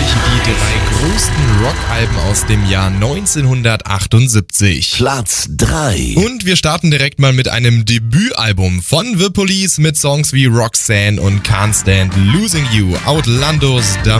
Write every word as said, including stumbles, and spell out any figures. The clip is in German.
euch die drei größten Rockalben aus dem Jahr neunzehnhundertachtundsiebzig. Platz drei. Und wir starten direkt mal mit einem Debütalbum von The Police mit Songs wie Roxanne und Can't Stand Losing You. Outlandos damit.